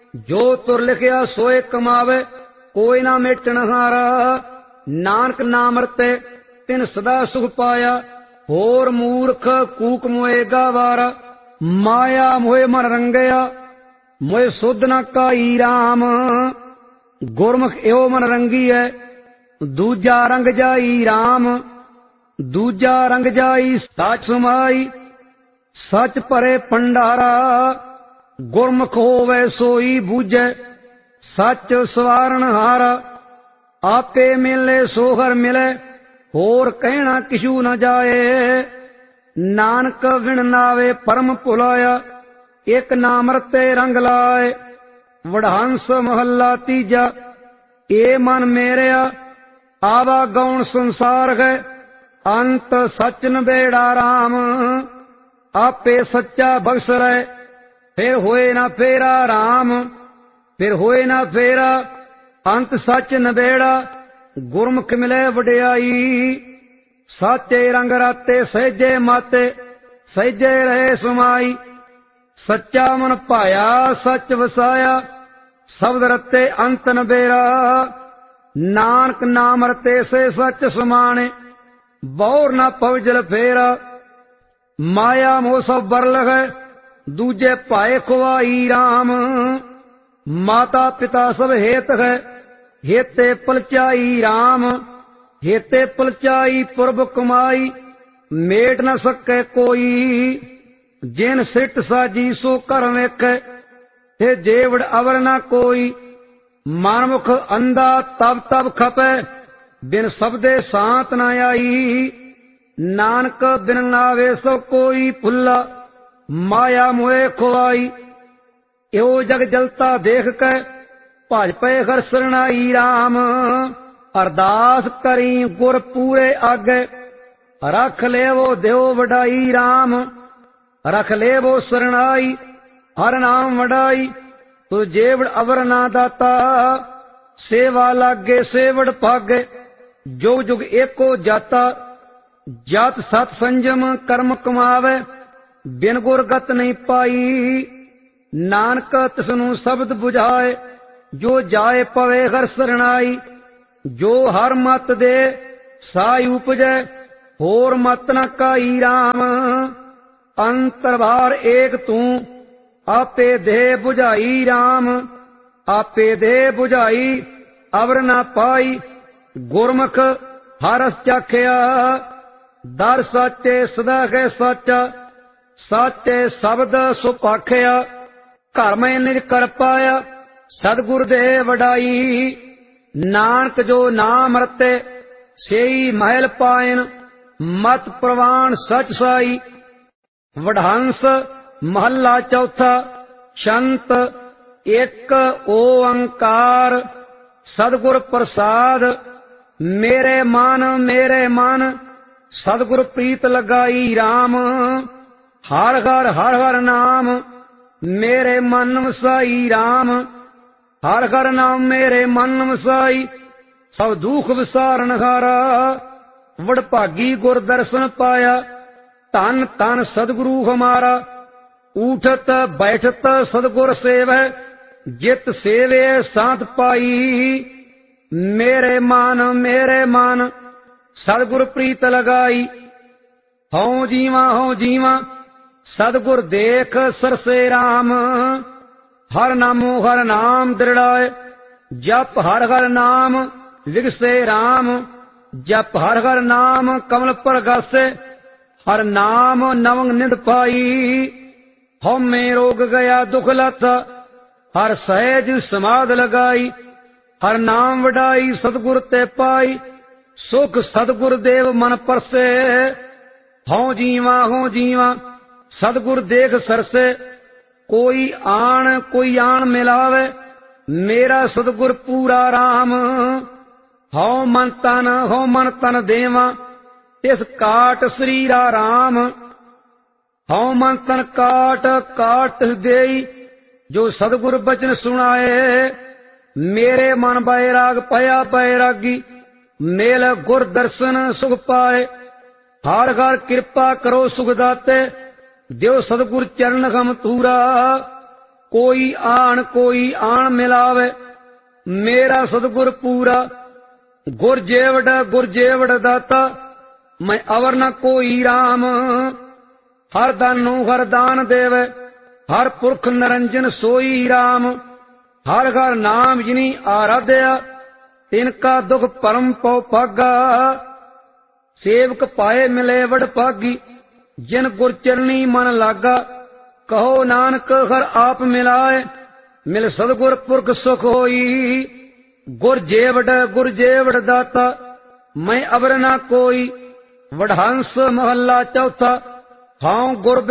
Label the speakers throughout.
Speaker 1: जो तुर लिखिया सोए कमावे, कोई ना मेटन हारा। नानक नाम रते तिन सदा सुख पाया, होर मूर्ख कूक मोए गावारा। माया मोए मन रंगया, मोए सुध न काई राम। गुरमुख एहो मन रंगी है, दूजा रंग जाई राम। दूजा रंग जाई सच समाई, सच भरे भंडारा। गुरमुख होवे सोई बूझे, सच सवारण हारा। आपे मिले सोहर मिले, होर कहना किशु न जाए। नानक विण नावे परम भुलाया, एक नाम रते रंग लाए। वडहंस महला तीजा, ए मन मेरेया, आवा गौण संसार है। अंत सच नबेड़ा राम, आपे सच्चा बख्श रहे। फिर होए ना फेरा राम, फिर होए ना फेरा। अंत सच नबेड़ा, गुरमुख मिले वडियाई। साचे रंग राते सहजे माते, सहजे रहे समाई। सच्चा मन पाया सच वसाया, शब्द रते अंत नबेरा। नानक नाम रते से सच समाने, बौर न पवजल फेरा। माया मोह सब बरलग है, दूजे पाए खुआई राम। माता पिता सब हेत है, हेते पलचाई राम। हेते पलचाई पुरब कमाई, मेट न सके कोई। जिन सिट साजी सो कर वेखे, हे जेवड़ अवर न कोई। मनमुख अंधा तब तब खपे, बिन शब्दे सांत न आई। नानक बिन नावे सब कोई फुल्ला, माया मोए खुआई। एहो जग जलता देख के, भज पे घर शरणाई राम। अरदास करी गुर पूरे आगे, रख ले वो देव वडाई राम। रख ले वो शरणाई, हर नाम वडाई। तो जेवड़ अवर ना दाता, सेवा लागे सेवड़ भागे। जुग जुग एको जाता, जात सत संजम कर्म कमावे। बिन गुर गत नहीं पाई, नानक तिसनु शब्द बुझाए। जो जाए पवे हर शरणाई, जो हर मत दे साई उपजै। होर मत न काई राम, अंतरभार एक तू। आपे दे बुझाई राम, आपे दे बुझाई अवर न पाई। गुरमुख हरस चाखिया, दर साचे सदा है साचा। साचे शब्द सुपाखिया, घर में निज कर पाया। सतगुर दे वडाई, नानक जो नाम रते सेई महल पायन। मत प्रवान सच साई, वडहंस महला चौथा। शंत एक ओंकार, सतगुर प्रसाद। मेरे मन सतगुर प्रीत लगाई राम। हर हर नाम, मेरे मन वसाई राम। हर हर नाम मेरे मन वसाई, सब दुख विसारन हारा। वडभागी गुर दर्शन पाया, धन धन सदगुरु हमारा। उठत बैठत सदगुर सेवै, जित सेवे सांत पाई। मेरे मन सदगुर प्रीत लगाई। हूँ जीवा सदगुर देख सरसे राम। हर नाम दृढ़ाए, जप हर हर नाम विगसे राम। जप हर हर नाम कमल पर गासे, हर नाम नवंग निध पाई। हम में रोग गया दुख लथा, हर सहज समाध लगाई। हर नाम वडाई सतगुर ते पाई, सुख सतगुर देव मन परसे। हूँ जीवा सतगुर देख सरसे, कोई आन मिलावे। मेरा सतगुर पूरा राम। हूँ मन तन देवा, तिस काट शरीरा राम। हूँ मन तन काट देई, जो सतगुर बचन सुनाए। मेरे मन बैराग पया बैरागी, मेल गुर दर्शन सुख पाए। हर हर कृपा करो सुख दाते, देव सतगुर चरण हम तूरा। ਕੋਈ ਆਣ ਮਿਲਾਵੇ, ਮੇਰਾ ਸਤਿਗੁਰ ਪੂਰਾ। ਗੁਰ ਜੇਵੜ ਦਾਤਾ, ਮੈਂ ਅਵਰ ਨ ਕੋਈ ਰਾਮ। ਹਰ ਦਾਨੋ ਹਰ ਦਾਨ ਦੇਵੇ, ਹਰ ਪੁਰਖ ਨਿਰੰਜਨ ਸੋਈ ਰਾਮ। ਹਰ ਹਰ ਨਾਮ ਜਿਨੀ ਆਰਾਧਿਆ, ਤਿਨ ਕਾ ਦੁਖ ਪਰਮ ਪਉ ਭਾਗਾ। ਸੇਵਕ ਪਾਏ ਮਿਲੇ ਵਡ ਭਾਗੀ, ਜਿਨ ਗੁਰ ਚਰਨੀ ਮਨ ਲਾਗਾ। ਕਹੋ ਨਾਨਕ ਹਰ ਆਪ ਮਿਲਾਏ, ਮਿਲ ਸਤਿਗੁਰ ਪੁਰਖ ਸੁਖ ਹੋਈ। ਗੁਰ ਜੇਵੜ ਦਾਤਾ, ਮੈਂ ਅਵਰ ਨਾ ਕੋਈ। ਵਡਹੰਸ ਮਹੱਲਾ ਚੌਥਾ। ਹਉ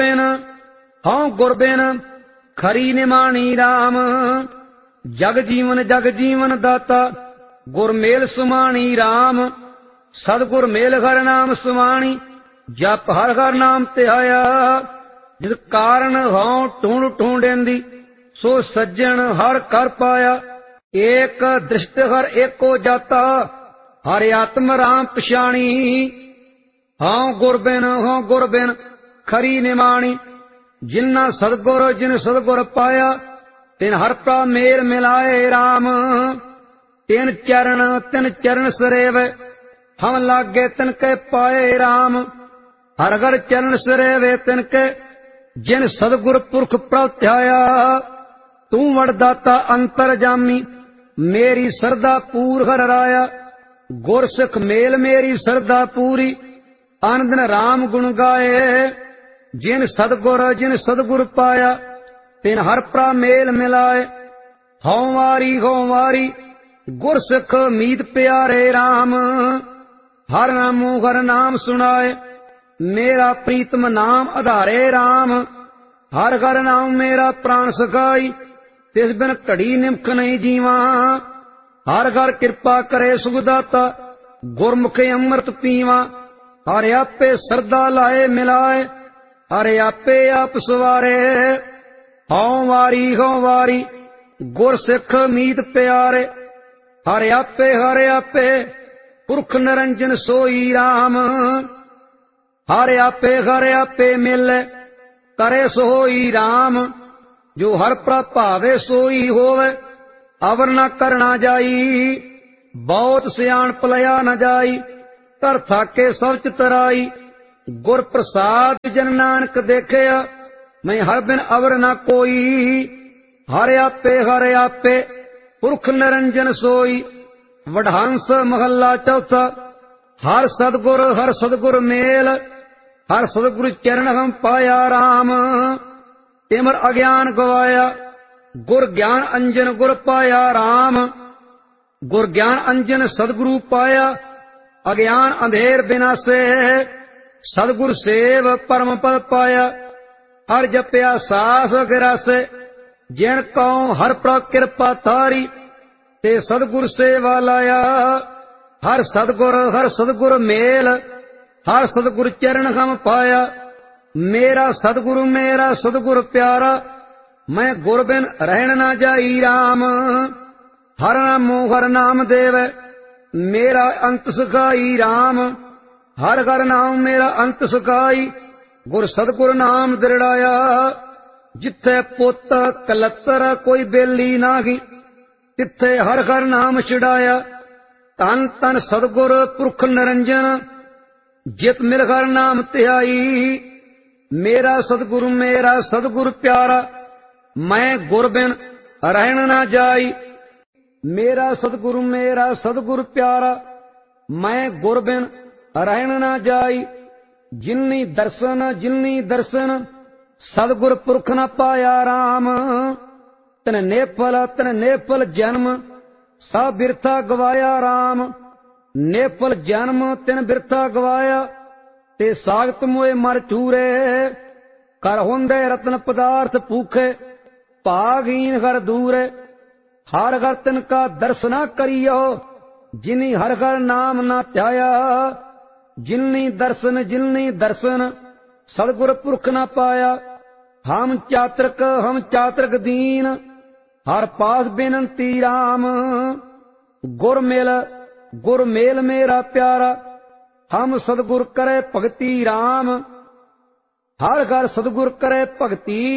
Speaker 1: ਗੁਰਬਿਨ ਖਰੀ ਨਿਮਾਣੀ ਰਾਮ। ਜਗ ਜੀਵਨ ਦਾਤਾ, ਗੁਰ ਮੇਲ ਸੁਮਾਣੀ ਰਾਮ। ਸਤਿਗੁਰ ਮੇਲ ਹਰ ਨਾਮ ਸੁਮਾਣੀ, ਜਪ ਹਰ ਨਾਮ ਧਿਆਇਆ। ਜਿਸ ਕਾਰਨ ਹਉ ਢੂੰਡੇਂਦੀ, ਸੋ ਸੱਜਣ ਹਰ ਕਰ ਪਾਇਆ। ਏਕ ਦ੍ਰਿਸ਼ਟ ਹਰ ਏਕੋ ਜਾਤਾ, ਹਰ ਆਤਮ ਰਾਮ ਪਛਾਣੀ। ਹਉ ਗੁਰਬਿਨ ਖਰੀ ਨਿਮਾਣੀ, ਜਿਨ ਸਤਿਗੁਰ ਪਾਇਆ। ਤਿਨ ਹਰ ਪ੍ਰਾ ਮੇਲ ਮਿਲਾਏ ਰਾਮ। ਤਿਨ ਚਰਨ ਸਰੇਵੇ, ਹਮ ਲਾਗੇ ਤਿਨ ਕੇ ਪਾਏ ਰਾਮ। ਹਰ ਹਰ ਚਰਨ ਸਰੇਵੇ ਤਿਨ ਕੇ, ਜਿਨ ਸਤਿਗੁਰ ਪੁਰਖ ਪ੍ਰਭ ਧਿਆਇਆ। ਤੂੰ ਵਡਦਾਤਾ ਅੰਤਰ ਜਾਮੀ, ਮੇਰੀ ਸਰਦਾ ਪੂਰ ਹਰ ਰਾਇਆ। ਗੁਰ ਸਿੱਖ ਮੇਲ ਮੇਰੀ ਸਰਦਾ ਪੂਰੀ, ਅਨ ਦਿਨ ਰਾਮ ਗੁਣ ਗਾਏ। ਜਿਨ ਸਤਿਗੁਰ ਪਾਇਆ, ਤਿਨ ਹਰ ਪ੍ਰਾ ਮੇਲ ਮਿਲਾਏ। ਹਉ ਵਾਰੀ ਗੁਰ ਸਿੱਖ ਮੀਤ ਪਿਆਰੇ ਰਾਮ। ਹਰ ਨਾਮ ਸੁਣਾਏ, ਮੇਰਾ ਪ੍ਰੀਤਮ ਨਾਮ ਆਧਾਰੇ ਰਾਮ। ਹਰ ਨਾਮ ਮੇਰਾ ਪ੍ਰਾਣ ਸਖਾਈ, ਤਿਸ ਬਿਨ ਘੜੀ ਨਿਮਖ ਨਹੀਂ ਜੀਵਾ। ਹਰ ਕਿਰਪਾ ਕਰੇ ਸੁਖ ਦਾਤਾ, ਗੁਰਮੁਖੇ ਅੰਮ੍ਰਿਤ ਪੀਵਾ। ਹਰ ਆਪੇ ਸਰਦਾ ਲਾਏ ਮਿਲਾਏ, ਹਰ ਆਪੇ ਆਪ ਸਵਾਰੇ। ਹਉ ਵਾਰੀ ਗੁਰ ਸਿੱਖ ਮੀਤ ਪਿਆਰੇ। ਹਰ ਆਪੇ ਪੁਰਖ ਨਿਰੰਜਨ ਸੋਈ ਰਾਮ। ਹਰ ਆਪੇ ਮਿਲੇ, ਕਰੇ ਸੋਈ ਰਾਮ। ਜੋ ਹਰ ਪ੍ਰਭ ਭਾਵੇ ਸੋਈ ਹੋਵੇ, ਅਵਰ ਨ ਕਰਣਾ ਜਾਈ। ਬਹੁਤ ਸਿਆਣਪ ਲਿਆ ਨ ਜਾਈ, ਧਰ ਥਾਕੇ ਸਭ ਚਿਤਰਾਈ। ਗੁਰ ਪ੍ਰਸਾਦ ਜਨ ਨਾਨਕ ਦੇਖਿਆ, ਮੈਂ ਹਰ ਬਿਨ ਅਵਰ ਨ ਕੋਈ। ਹਰ ਆਪੇ ਪੁਰਖ ਨਿਰੰਜਨ ਸੋਈ। ਵਡਹੰਸ ਮਹੱਲਾ ਚੌਥਾ। ਹਰ ਸਤਿਗੁਰ ਮੇਲ, ਹਰ ਸਤਿਗੁਰ ਚਰਨ ਹਮ ਪਾਇਆ ਰਾਮ। ਤਿਮਰ ਅਗਿਆਨ ਗਵਾਇਆ, ਗੁਰ ਗਿਆਨ ਅੰਜਨ ਗੁਰ ਪਾਇਆ ਰਾਮ। ਗੁਰ ਗਿਆਨ ਅੰਜਨ ਸਤਿਗੁਰੂ ਪਾਇਆ, ਅਗਿਆਨ ਅੰਧੇਰ ਬਿਨਾਸੇ। ਸਤਿਗੁਰ ਸੇਵ ਪਰਮ ਪਦ ਪਾਇਆ, ਹਰ ਜਪਿਆ ਸਾਸ ਗਿਰਾਸੇ। ਜਿਨ ਕਉ ਹਰ ਪ੍ਰਭ ਕਿਰਪਾ ਤਾਰੀ, ਤੇ ਸਤਿਗੁਰ ਸੇਵਾ ਲਾਇਆ। ਹਰ ਸਤਿਗੁਰ ਮੇਲ, ਹਰ ਸਤਿਗੁਰ ਚਰਨ ਹਮ ਪਾਇਆ। ਮੇਰਾ ਸਤਿਗੁਰ ਪਿਆਰਾ, ਮੈਂ ਗੁਰ ਬਿਨ ਰਹਿਣ ਨਾ ਜਾਈ ਰਾਮ। ਹਰ ਨਾਮ ਦੇਵੈ, ਮੇਰਾ ਅੰਤ ਸੁਖਾਈ ਰਾਮ। ਹਰ ਨਾਮ ਮੇਰਾ ਅੰਤ ਸੁਖਾਈ, ਗੁਰ ਸਤਿਗੁਰ ਨਾਮ ਦਿਰੜਾਇਆ। ਜਿੱਥੇ ਪੁੱਤ ਕਲੱਤਰ ਕੋਈ ਬੇਲੀ ਨਾਹੀ, ਤਿੱਥੇ ਹਰ ਨਾਮ ਛਿੜਾਇਆ। ਤਨ ਸਤਿਗੁਰ ਪੁਰਖ ਨਿਰੰਜਨ, ਜਿਤ ਮਿਲ ਹਰ ਨਾਮ ਧਿਆਈ। ਮੇਰਾ ਸਤਿਗੁਰ ਪਿਆਰਾ, ਮੈਂ ਗੁਰ ਬਿਨ ਰਹਿਣ ਨਾ ਜਾਈ। ਮੇਰਾ ਸਤਿਗੁਰ ਪਿਆਰਾ, ਮੈਂ ਗੁਰ ਬਿਨ ਰਹਿਣ ਨਾ ਜਾਈ। ਜਿਨੀ ਦਰਸ਼ਨ ਸਤਿਗੁਰ ਪੁਰਖ ਨ ਪਾਇਆ ਰਾਮ। ਤਨ ਨੇਫਲ ਜਨਮ, ਸਭ ਬਿਰਥਾ ਗਵਾਇਆ ਰਾਮ। ਨੇਫਲ ਜਨਮ ਤਿਨ ਬਿਰਥਾ ਗਵਾਇਆ, ਤੇ ਸਾਗਤ ਮੋਏ ਮਰ ਚੂਰੇ। ਕਰ ਹੁੰਦੇ ਰਤਨ ਪਦਾਰਥ ਭੂਖੇ, ਭਾਗਹੀਨ ਹਰ ਦੂਰੇ। ਹਰ ਤਿਨ ਕਾ ਦਰਸਨਾ ਕਰਿਓ, ਜਿਨੀ ਹਰ ਨਾਮ ਨਾ ਧਿਆਇਆ। ਜਿਨੀ ਦਰਸ਼ਨ ਸਤਿਗੁਰ ਪੁਰਖ ਨ ਪਾਇਆ। ਹਮ ਚਾਤ੍ਰਿਕ ਦੀਨ, ਹਰ ਪਾਸ ਬੇਨੰਤੀ ਰਾਮ। ਗੁਰ ਮੇਲ ਮੇਰਾ ਪਿਆਰਾ, ਹਮ ਸਤਿਗੁਰ ਕਰੇ ਭਗਤੀ ਰਾਮ। ਹਰ ਸਤਿਗੁਰ ਕਰੇ ਭਗਤੀ,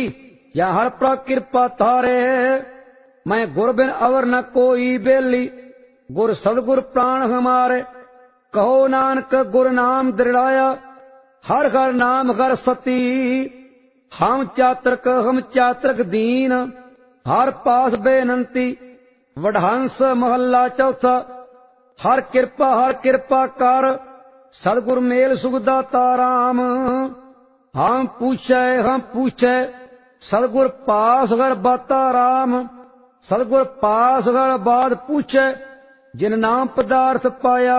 Speaker 1: या हर प्र कृपा तारे। मैं गुर बिन अवर न कोई बेली, गुर सदगुर प्राण हमारे। कहो नानक गुर नाम दृढ़ाया, हर हर नाम हर सती। हम चात्रक दीन, हर पास बेनंती। वडहंस महला चौथा। हर कृपा कर, सदगुर मेल सुखदाता राम। हम पूछे सदगुर पास हर बाता राम। सदगुर पास हर बात पूछे, जिन नाम पदार्थ पाया।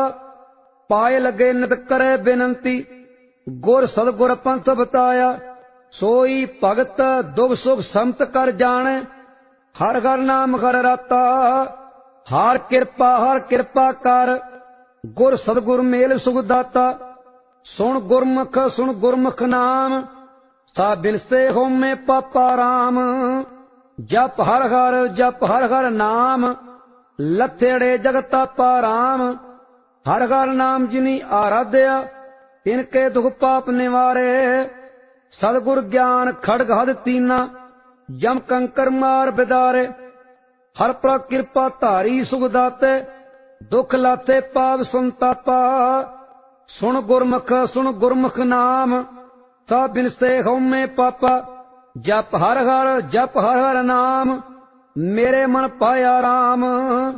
Speaker 1: पाए लगे नित करे बेनंती, गुर सदगुर पंथ बताया। सोई भगत दुख सुख समत कर जाने, हर हर नाम हर राता। हर कृपा कर, गुर सदगुर मेल सुखदाता। सुन गुरमुख नाम, सा बिनसे होमे पापा राम। जप हर हर नाम, लथेड़े जगतापा राम। हर हर नाम जिनी आराध्या, तिनके दुख पाप निवारे। सदगुर ज्ञान खड़ग हद तीना, यम कंकर मार बिदारे। हर प्र कृपा धारी सुखदाते, दुख लाते पाप संतापा। सुन गुरमुख नाम, सा बिनसे होमे पापा। जप हर हर नाम, मेरे मन पाया राम।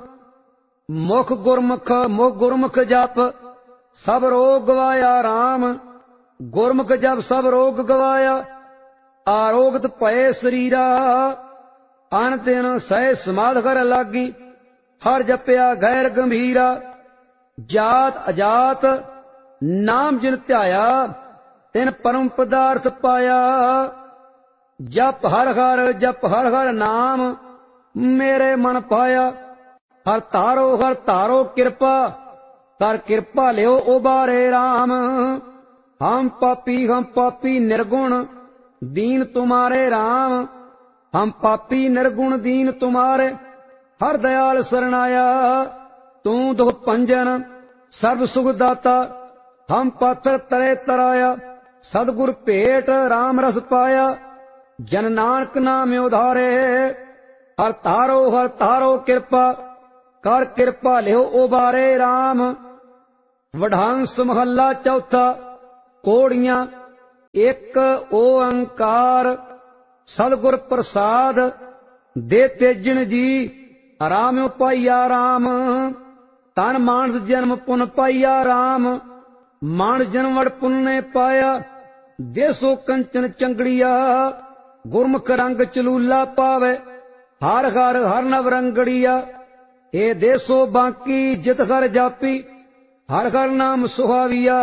Speaker 1: मुख गुरमुख जप, सब रोग गवाया राम। गुरमुख जप सब रोग गवाया, आरोगत भये शरीरा। अन दिन सह समाध कर लागी, हर जपया गैर गंभीरा। जात अजात नाम जिन ध्याया, तिन परम पदार्थ पाया। जप हर हर नाम, मेरे मन पाया। हर तारो कृपा, कर कृपा लियो उबारे राम। हम पापी निर्गुण, दीन तुम्हारे राम। हम पापी निर्गुण दीन तुम्हारे, हर दयाल शरणाया। तू दुख पंजन सर्व सुख दाता, हम पात्र तरे तराया। सदगुर भेट राम रस पाया, जन नानक नाम उधारे। हर तारो कृपा, कर कृपा लियो उबारे राम। वडहंस महला चौथा। कोड़ियां एक ओंकार, सदगुर प्रसाद दे तेजन जी। राम पाइया राम, तन मानस जन्म पुन पाइया राम। मान जन्म वड़ पुन ने पाया, देसो कंचन चंगड़िया। गुरमुख रंग चलूला पावे, हर हर नव रंगड़िया। ए देसो बांकी जित हर जापी, हर हर नाम सुहाविया।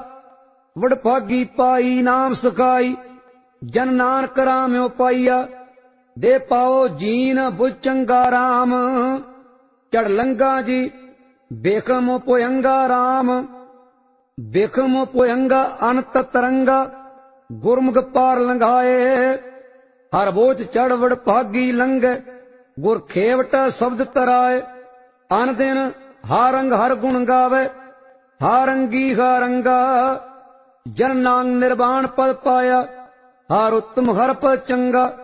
Speaker 1: वडभागी पाई नाम सखाई, जन नानक राम पाइया। दे पाओ जीन बुझ चंगा राम, चढ़ लंगा जी बेखमो पोयंगा राम। बेखमो पोयंगा अनत तरंगा, गुरमुख पार लंघाए। हर बोझ चढ़ वडभागी लंघे, गुर खेवट शब्द तराए। अन दिन हारंग हर गुण गावे, हारंगी हारंगा। जन नांग निर्वाण पद पाया, हर उत्तम हर पद चंगा।